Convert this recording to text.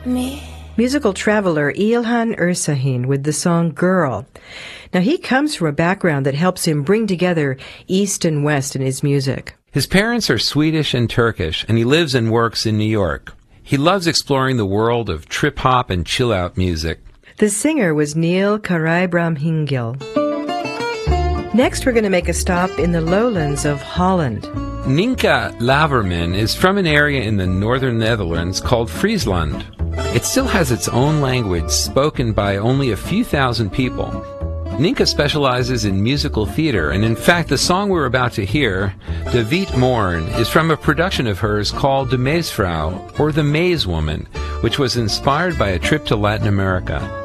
me. Musical traveler Ilhan Ersahin with the song Girl. Now, he comes from a background that helps him bring together East and West in his music. His parents are Swedish and Turkish, and he lives and works in New York. He loves exploring the world of trip-hop and chill-out music. The singer was Neil Karaibrahimgil. Next, we're going to make a stop in the lowlands of Holland. Ninka Laverman is from an area in the northern Netherlands called Friesland. It still has its own language spoken by only a few thousand people. Ninka specializes in musical theater, and in fact the song we're about to hear, De Witte Morn, is from a production of hers called De Maisvrouw, or The Maze Woman, which was inspired by a trip to Latin America.